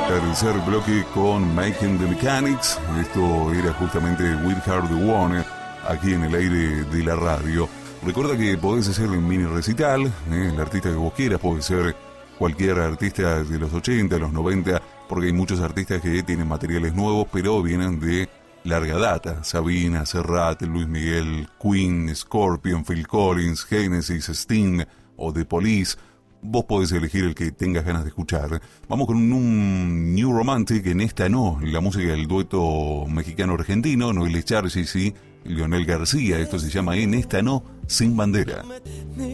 Tercer bloque con Making the Mechanics. Esto era justamente We Are The One, aquí en el aire de la radio. Recuerda que podés hacer un mini recital, el artista que vos quieras, puede ser cualquier artista de los 80, los 90, porque hay muchos artistas que tienen materiales nuevos, pero vienen de larga data. Sabina, Serrat, Luis Miguel, Queen, Scorpion, Phil Collins, Genesis, Sting o The Police. Vos podés elegir el que tengas ganas de escuchar. Vamos con un New Romantic, en esta no, la música del dueto mexicano-argentino, Noel Echarri y Leonel García. Esto se llama En esta no, Sin Bandera.